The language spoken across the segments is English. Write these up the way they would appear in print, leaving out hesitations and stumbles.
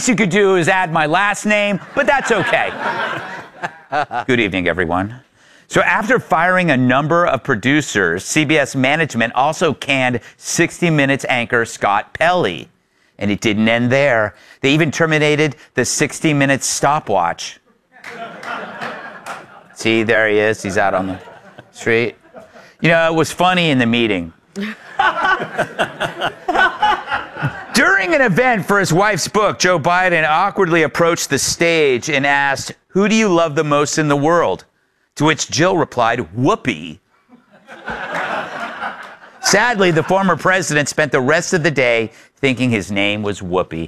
least you could do is add my last name, but that's okay. Good evening, everyone. So after firing a number of producers, CBS management also canned 60 Minutes anchor Scott Pelley. And it didn't end there. They even terminated the 60 Minutes stopwatch. See, there he is. He's out on the street. You know, it was funny in the meeting. During an event for his wife's book, Joe Biden awkwardly approached the stage and asked, "Who do you love the most in the world?" To which Jill replied, "Whoopi." Sadly, the former president spent the rest of the day thinking his name was Whoopi.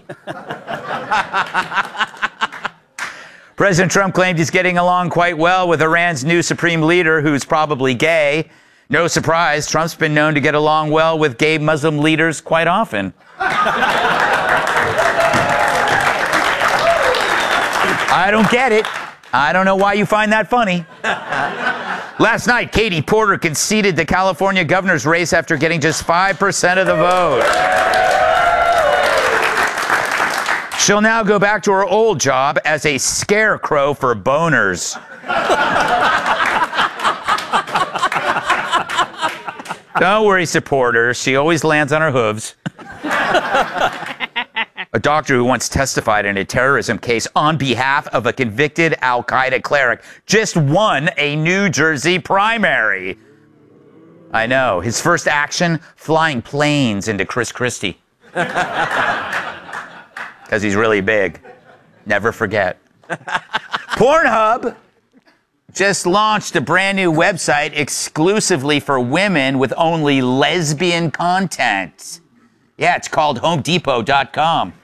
President Trump claimed he's getting along quite well with Iran's new supreme leader, who's probably gay. No surprise, Trump's been known to get along well with gay Muslim leaders quite often. I don't get it. I don't know why you find that funny. Last night, Katie Porter conceded the California governor's race after getting just 5% of the vote. She'll now go back to her old job as a scarecrow for boners. Don't worry, supporters. She always lands on her hooves. A doctor who once testified in a terrorism case on behalf of a convicted al-Qaeda cleric just won a New Jersey primary. I know. His first action, flying planes into Chris Christie. Because he's really big. Never forget. Pornhub just launched a brand new website exclusively for women with only lesbian content. Yeah, it's called HomeDepot.com.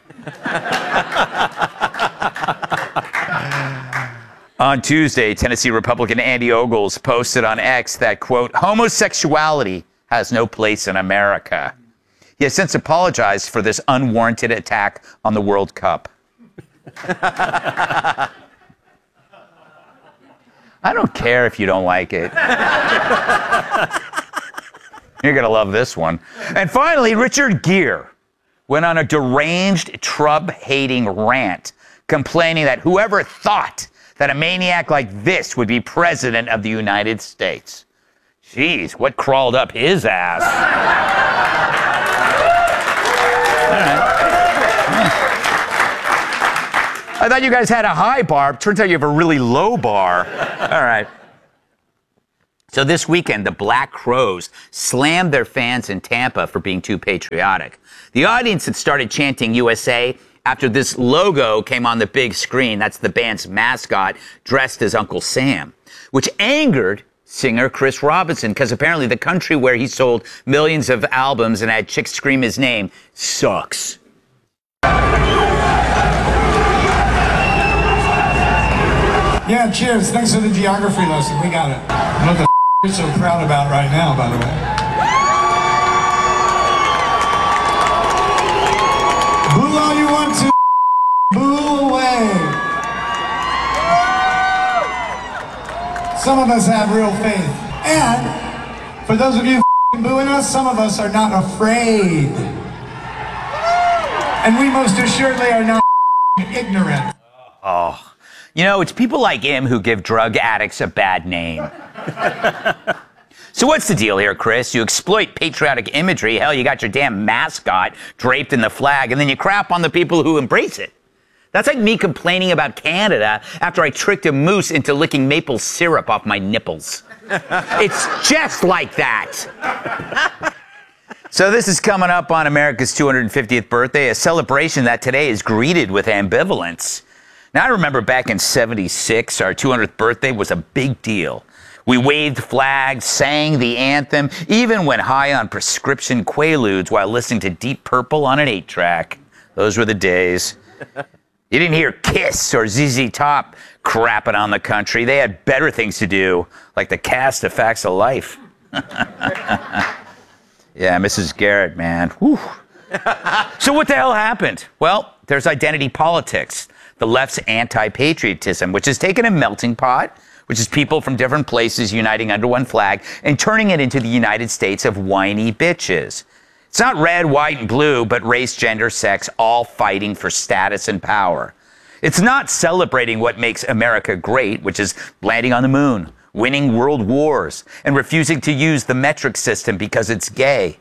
On Tuesday, Tennessee Republican Andy Ogles posted on X that, quote, "Homosexuality has no place in America." He has since apologized for this unwarranted attack on the World Cup. I don't care if you don't like it. You're going to love this one. And finally, Richard Gere went on a deranged Trump-hating rant, complaining that whoever thought that a maniac like this would be president of the United States. Jeez, what crawled up his ass? All right. I thought you guys had a high bar. Turns out you have a really low bar. All right. So this weekend, the Black Crowes slammed their fans in Tampa for being too patriotic. The audience had started chanting USA after this logo came on the big screen. That's the band's mascot, dressed as Uncle Sam, which angered singer Chris Robinson, because apparently the country where he sold millions of albums and had chicks scream his name sucks. Yeah, cheers. Thanks for the geography lesson. We got it. What the you're so proud about right now, by the way. Boo all you want to. Boo away. Some of us have real faith. And for those of you booing us, some of us are not afraid. And we most assuredly are not ignorant. Oh. You know, it's people like him who give drug addicts a bad name. So what's the deal here, Chris? You exploit patriotic imagery. Hell, you got your damn mascot draped in the flag, and then you crap on the people who embrace it. That's like me complaining about Canada after I tricked a moose into licking maple syrup off my nipples. It's just like that. So this is coming up on America's 250th birthday, a celebration that today is greeted with ambivalence. Now, I remember back in '76, our 200th birthday was a big deal. We waved flags, sang the anthem, even went high on prescription Quaaludes while listening to Deep Purple on an 8-track. Those were the days. You didn't hear Kiss or ZZ Top crapping on the country. They had better things to do, like the cast of Facts of Life. Yeah, Mrs. Garrett, man. Whew. So what the hell happened? Well, there's identity politics. The left's anti-patriotism, which has taken a melting pot, which is people from different places uniting under one flag and turning it into the United States of whiny bitches. It's not red, white, and blue, but race, gender, sex, all fighting for status and power. It's not celebrating what makes America great, which is landing on the moon, winning world wars, and refusing to use the metric system because it's gay.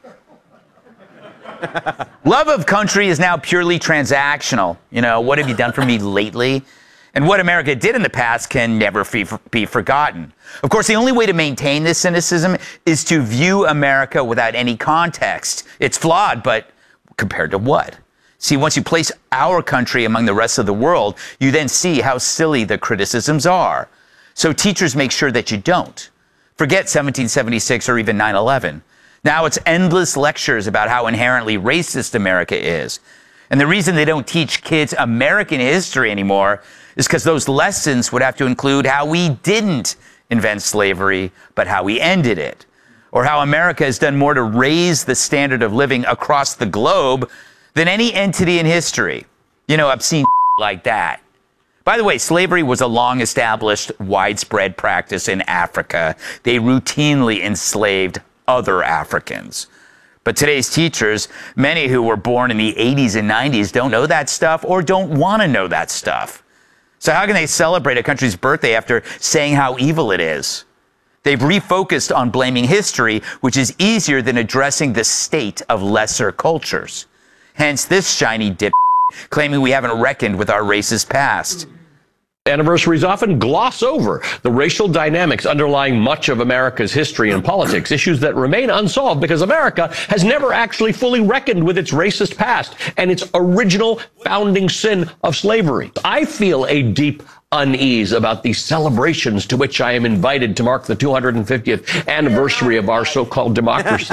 Love of country is now purely transactional. You know, what have you done for me lately? And what America did in the past can never be forgotten. Of course, the only way to maintain this cynicism is to view America without any context. It's flawed, but compared to what? See, once you place our country among the rest of the world, you then see how silly the criticisms are. So teachers make sure that you don't. Forget 1776 or even 9/11. Now it's endless lectures about how inherently racist America is. And the reason they don't teach kids American history anymore is because those lessons would have to include how we didn't invent slavery, but how we ended it. Or how America has done more to raise the standard of living across the globe than any entity in history. You know, obscene like that. By the way, slavery was a long-established, widespread practice in Africa. They routinely enslaved other Africans. But today's teachers, many who were born in the 80s and 90s, don't know that stuff or don't want to know that stuff. So how can they celebrate a country's birthday after saying how evil it is? They've refocused on blaming history, which is easier than addressing the state of lesser cultures. Hence this shiny dip claiming we haven't reckoned with our racist past. Anniversaries often gloss over the racial dynamics underlying much of America's history and politics, issues that remain unsolved because America has never actually fully reckoned with its racist past and its original founding sin of slavery. I feel a deep unease about the celebrations to which I am invited to mark the 250th anniversary of our so-called democracy.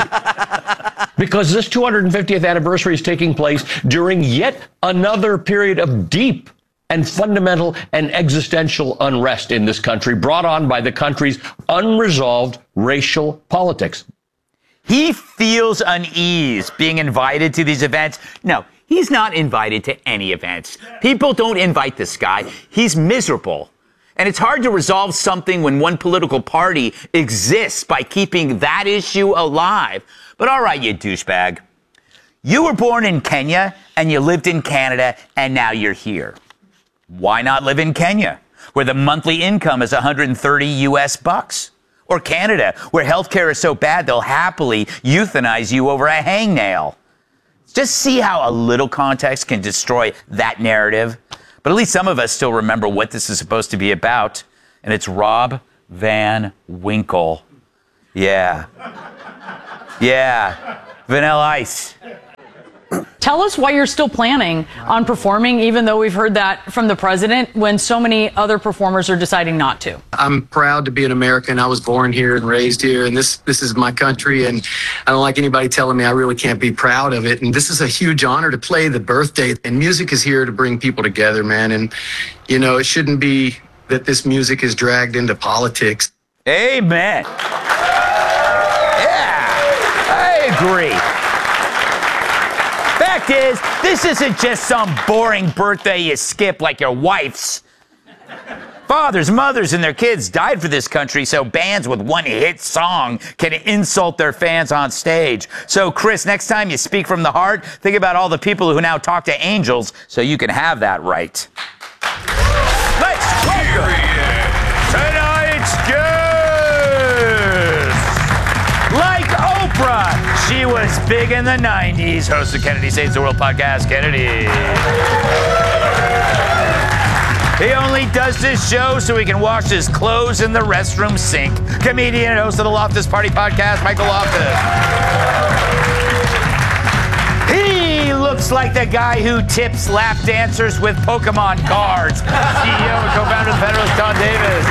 Because this 250th anniversary is taking place during yet another period of deep and fundamental and existential unrest in this country, brought on by the country's unresolved racial politics. He feels unease being invited to these events. No, he's not invited to any events. People don't invite this guy. He's miserable. And it's hard to resolve something when one political party exists by keeping that issue alive. But all right, you douchebag. You were born in Kenya and you lived in Canada and now you're here. Why not live in Kenya, where the monthly income is 130 US bucks? Or Canada, where healthcare is so bad they'll happily euthanize you over a hangnail. Just see how a little context can destroy that narrative. But at least some of us still remember what this is supposed to be about. And it's Rob Van Winkle. Yeah. Yeah. Vanilla Ice. Tell us why you're still planning on performing, even though we've heard that from the president, when so many other performers are deciding not to. I'm proud to be an American. I was born here and raised here, and this is my country, and I don't like anybody telling me I really can't be proud of it. And this is a huge honor to play the birthday, and music is here to bring people together, man. And, you know, it shouldn't be that this music is dragged into politics. Amen. Yeah, I agree. Fact is, this isn't just some boring birthday you skip like your wife's. Fathers, mothers, and their kids died for this country so bands with one hit song can insult their fans on stage. So, Chris, next time you speak from the heart, think about all the people who now talk to angels so you can have that right. Let's welcome tonight's guest. Like Oprah, she was big in the 90s. Host of Kennedy Saves the World podcast, Kennedy. He only does this show so he can wash his clothes in the restroom sink. Comedian and host of the Loftus Party podcast, Michael Loftus. He looks like the guy who tips lap dancers with Pokemon cards. CEO and co-founder of the Federalist, Don Davis.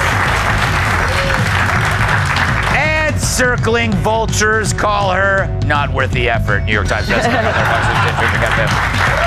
And circling vultures call her not worth the effort. New York Times bestseller.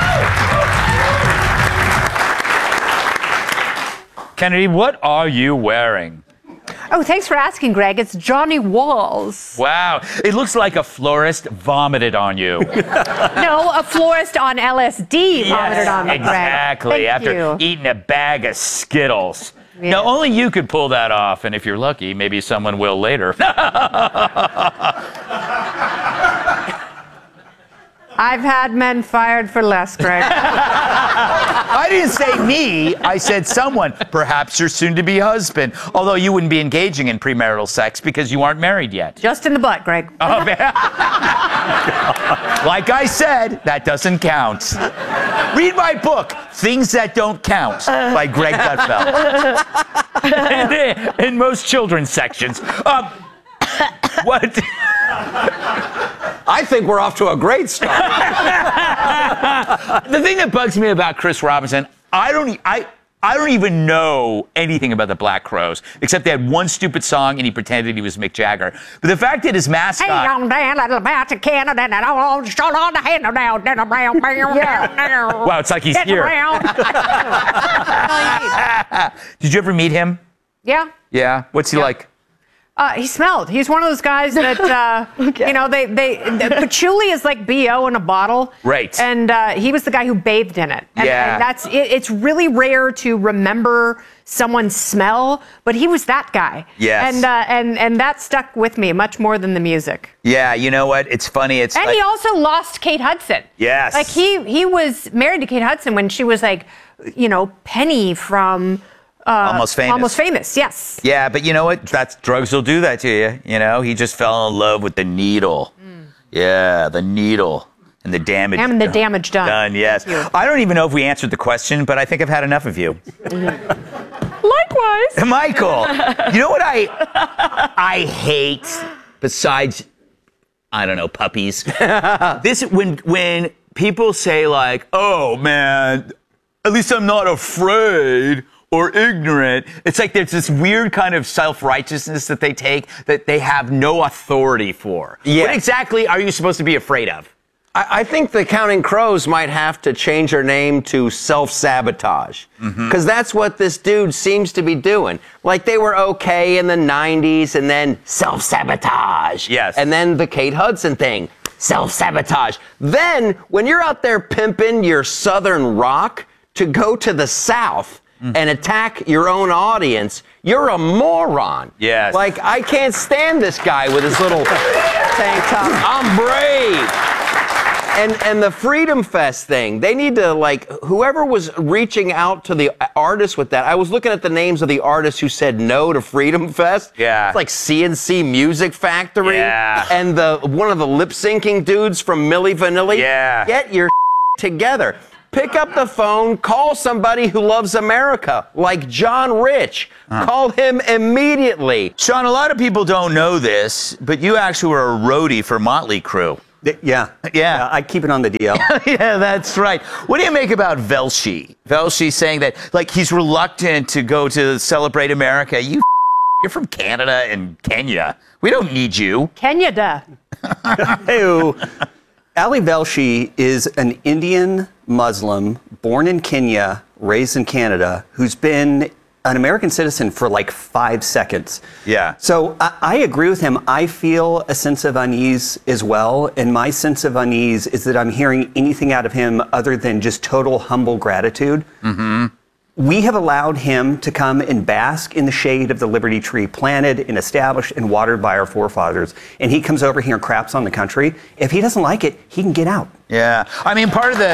Kennedy, what are you wearing? Oh, thanks for asking, Greg. It's Johnny Walls. Wow, it looks like a florist vomited on you. No, a florist on LSD vomited on me, Greg. Exactly, after eating a bag of Skittles. Yeah. Now, only you could pull that off, and if you're lucky, maybe someone will later. I've had men fired for less, Greg. I didn't say me. I said someone, perhaps your soon-to-be husband. Although you wouldn't be engaging in premarital sex because you aren't married yet. Just in the butt, Greg. Oh, man. Like I said, that doesn't count. Read my book, Things That Don't Count, by Greg Gutfeld. in most children's sections. What? I think we're off to a great start. The thing that bugs me about Chris Robinson, I don't even know anything about the Black Crowes, except they had one stupid song and he pretended he was Mick Jagger. But the fact that his mascot... Hey, on down, little about to Canada, and all shot on the hand down, then around, Wow, it's like he's here. Did you ever meet him? Yeah. Yeah? What's he like? He smelled. He's one of those guys that, you know, patchouli is like BO in a bottle. Right. And he was the guy who bathed in it. And, Yeah. and it's really rare to remember someone's smell, but he was that guy. Yes. And that stuck with me much more than the music. Yeah, you know what? It's funny. It's And like, he also lost Kate Hudson. Yes. Like he was married to Kate Hudson when she was like, you know, Penny from... Almost Famous. Almost Famous, yes. Yeah, but you know what? Drugs will do that to you. You know, he just fell in love with the needle. Yeah, the needle and the damage. And the damage done. Done, yes. Thank you. I don't even know if we answered the question, but I think I've had enough of you. Likewise. Michael, you know what I hate besides, I don't know, puppies? This, when people say like, oh man, at least I'm not afraid or ignorant, it's like there's this weird kind of self-righteousness that they take that they have no authority for. Yeah. What exactly are you supposed to be afraid of? I think the Counting Crows might have to change their name to Self-Sabotage. Because that's what this dude seems to be doing. Like, they were okay in the 90s, and then Self-Sabotage. Yes. And then the Kate Hudson thing, Self-Sabotage. Then, when you're out there pimping your Southern rock to go to the South and attack your own audience, you're a moron. Yes. Like, I can't stand this guy with his little tank top. I'm brave. And the Freedom Fest thing, they need to, like, whoever was reaching out to the artists with that, I was looking at the names of the artists who said no to Freedom Fest. Yeah. It's like CNC Music Factory. Yeah. And one of the lip-syncing dudes from Milli Vanilli. Yeah. Get your together. Pick up the phone, call somebody who loves America, like John Rich. Call him immediately. Sean, a lot of people don't know this, but you actually were a roadie for Motley Crue. Yeah. Yeah. I keep it on the DL. Yeah, that's right. What do you make about Velshi? Velshi saying that, like, he's reluctant to go to celebrate America. You're from Canada and Kenya. We don't need you. Kenya da. Hey-o. Ali Velshi is an Indian Muslim born in Kenya, raised in Canada, who's been an American citizen for like 5 seconds. Yeah. So I agree with him. I feel a sense of unease as well. And my sense of unease is that I'm hearing anything out of him other than just total humble gratitude. We have allowed him to come and bask in the shade of the Liberty Tree, planted and established and watered by our forefathers. And he comes over here and craps on the country. If he doesn't like it, he can get out. Yeah. I mean, part of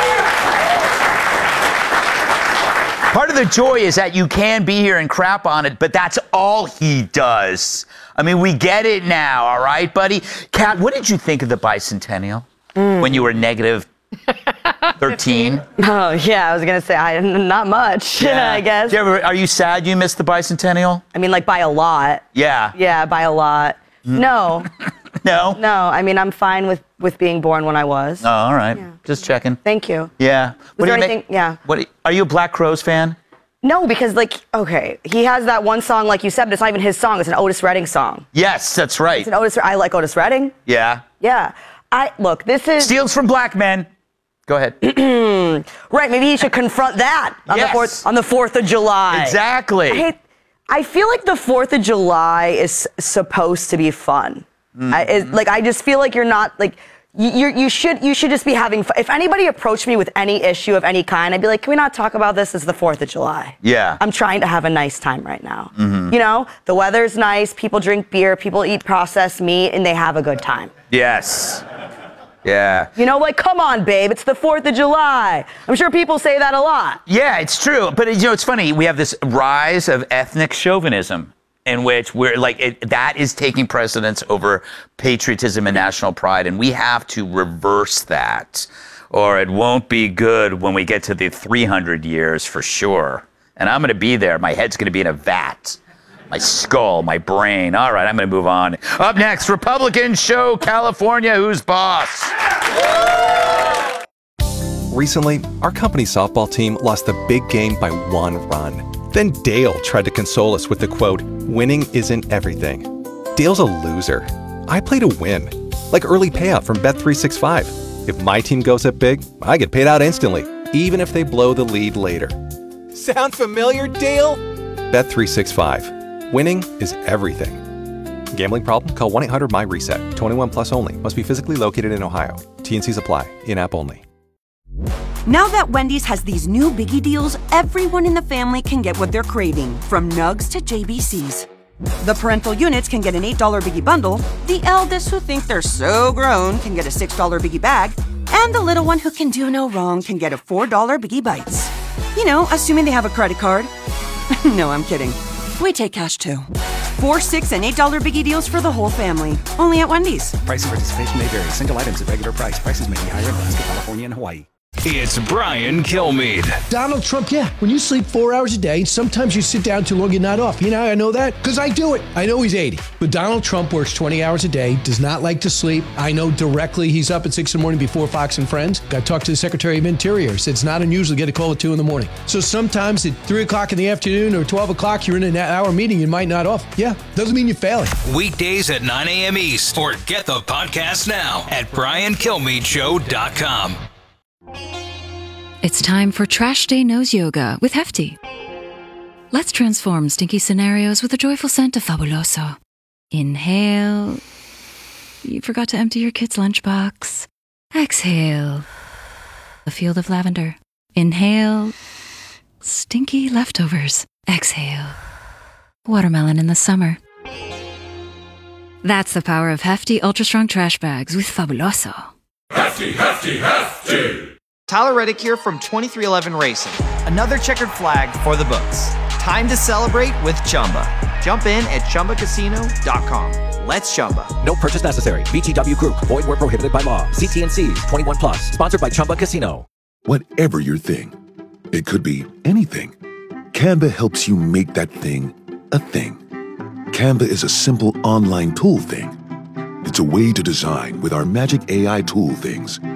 the joy is that you can be here and crap on it, but that's all he does. I mean, we get it now, all right, buddy? Kat, what did you think of the bicentennial when you were negative 13? Oh, yeah, I was going to say, not much, I guess. Are you sad you missed the bicentennial? I mean, like, by a lot. Yeah. Yeah, by a lot. No. No? No, I mean, I'm fine with being born when I was. Oh, all right. Just checking. Thank you. Yeah. Was there anything? Yeah. Are you a Black Crowes fan? No, because, like, okay, he has that one song, like you said, but it's not even his song. It's an Otis Redding song. Yes, that's right. It's an I like Otis Redding. Yeah. Yeah. Look, this is... Steals from black men. Go ahead. Right, maybe he should confront that on the 4th of July. Exactly. I feel like the 4th of July is supposed to be fun. I just feel like you're not, like... You should just be having fun. If anybody approached me with any issue of any kind, I'd be like, can we not talk about this? It's the 4th of July. Yeah. I'm trying to have a nice time right now. You know, the weather's nice, people drink beer, people eat processed meat, and they have a good time. Yes. Yeah. You know, like, come on, babe, it's the 4th of July. I'm sure people say that a lot. Yeah, it's true. But, it's funny. We have this rise of ethnic chauvinism in which we're like, that is taking precedence over patriotism and national pride. And we have to reverse that, or it won't be good when we get to the 300 years for sure. And I'm going to be there. My head's going to be in a vat. My skull, my brain. All right, I'm going to move on. Up next, Republicans show California who's boss. Recently, our company softball team lost the big game by 1 run. Then Dale tried to console us with the quote, "Winning isn't everything." Dale's a loser. I play to win, like early payout from Bet365. If my team goes up big, I get paid out instantly, even if they blow the lead later. Sound familiar, Dale? Bet365. Winning is everything. Gambling problem? Call 1-800-MY-RESET. 21 plus only. Must be physically located in Ohio. T&Cs apply. In-app only. Now that Wendy's has these new biggie deals, everyone in the family can get what they're craving, from nugs to JBCs. The parental units can get an $8 biggie bundle, the eldest who think they're so grown can get a $6 biggie bag, and the little one who can do no wrong can get a $4 biggie bites. You know, assuming they have a credit card. No, I'm kidding. We take cash too. 4, 6, and $8 biggie deals for the whole family. Only at Wendy's. Price and participation may vary. Single items at regular price. Prices may be higher in Alaska, California, and Hawaii. It's Brian Kilmeade. Donald Trump, yeah. When you sleep 4 hours a day, sometimes you sit down too long, you're not off. You know how I know that? Because I do it. I know he's 80. But Donald Trump works 20 hours a day, does not like to sleep. I know directly he's up at 6 in the morning before Fox and Friends. I talked to the Secretary of Interior. Said it's not unusual to get a call at 2 in the morning. So sometimes at 3 o'clock in the afternoon or 12 o'clock, you're in an hour meeting, you might not off. Yeah, doesn't mean you're failing. Weekdays at 9 a.m. East. Or get the podcast now at BrianKilmeadeShow.com. It's time for Trash Day Nose Yoga with Hefty. Let's transform stinky scenarios with a joyful scent of Fabuloso. Inhale. You forgot to empty your kid's lunchbox. Exhale. A field of lavender. Inhale. Stinky leftovers. Exhale. Watermelon in the summer. That's the power of Hefty Ultra Strong Trash Bags with Fabuloso. Hefty, Hefty, Hefty! Tyler Reddick here from 2311 Racing. Another checkered flag for the books. Time to celebrate with Chumba. Jump in at ChumbaCasino.com. Let's Chumba. No purchase necessary. VGW Group. Void where prohibited by law. See T&Cs. 21 plus. Sponsored by Chumba Casino. Whatever your thing, it could be anything. Canva helps you make that thing a thing. Canva is a simple online tool thing. It's a way to design with our magic AI tool things